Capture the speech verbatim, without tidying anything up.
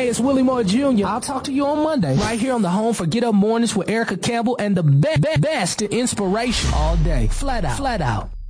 Hey, it's Willie Moore Junior I'll talk to you on Monday, right here on the home for Get Up Mornings with Erica Campbell and the be- be- best in inspiration all day. Flat out. Flat out.